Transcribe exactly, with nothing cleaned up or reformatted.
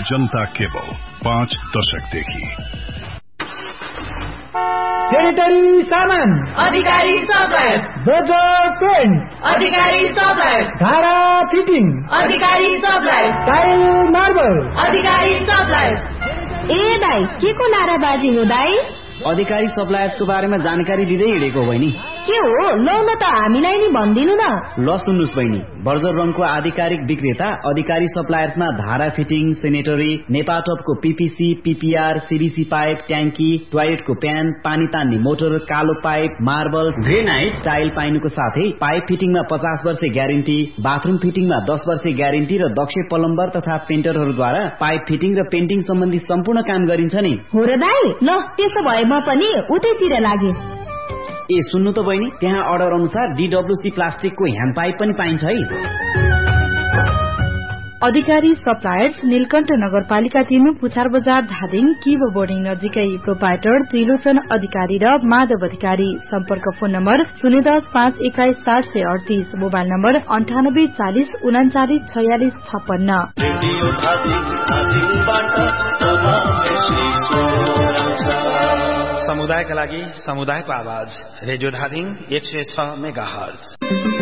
जनता cable पाँच दशकदेखि। Sanitary सामान अधिकारी सप्लायर्स, बजार पेन्ट्स अधिकारी सप्लायर्स, धारा फिटिङ अधिकारी सप्लायर्स, टाइल मार्बल अधिकारी सप्लायर्स। ए दाई के को नाराबाजी हो दाई? अधिकारी सप्लायर्सको बारेमा जानकारी दिँदै हिँडेको बहिनी। के हो लौ न त हामीलाई नि भनिदिनु न। ल सुन्नुस् बहिनी, बर्जर रङको आधिकारिक विक्रेता अधिकारी सप्लायर्समा धारा fitting, sanitary, नेपाटपको PPC, PPR, CBC pipe, ट्याङ्की, टोयलेटको प्यान, पानी तान्ने मोटर, कालो पाइप, मार्बल, ग्रेनाइट, टाइल पाइनुको साथै पाइप फिटिङमा पचास वर्ष ग्यारेन्टी, बाथरूम फिटिङमा दस वर्ष ग्यारेन्टी र दक्ष प्लम्बर तथा पेन्टरहरूद्वारा पाइप फिटिङ र पेन्टिङ सम्बन्धी सम्पूर्ण काम गरिन्छ नि। हो र दाई, ल त्यसो भए म पनि उतैतिर लागे। ए सुन्नु त बहिनी, त्यहाँ अर्डर अनुसार डीडब्ल्यूसी प्लास्टिकको ह्यान्ड पाइप पनि पाइन्छ है। अधिकारी सप्लायर्स, नीलकण्ठ नगरपालिका तीन, पुछार बजार, धादिङ, किब बोर्डिङ नजिकै। प्रोपाइटर त्रिलोचन अधिकारी र माधव अधिकारी। सम्पर्क फोन नम्बर शून्य दस पाँच एक्काइस सात सय अडतीस, मोबाइल नम्बर अन्ठानब्बे चालिस उनाचालिस छयालिस छप्पन्न। समुदायका लागि समुदायको आवाज रेडियो धादिङ एक सय छ मेगा हर्ज।